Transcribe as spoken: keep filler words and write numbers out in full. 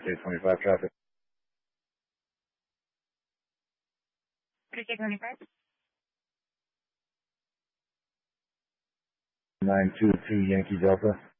K twenty-five traffic. K twenty-five. nine two two Yankee Delta.